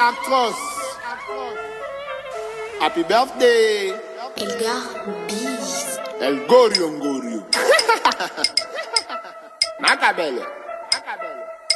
atroce. Happy birthday. Elgar Beast. El Gorio Ngorio. Macabelle.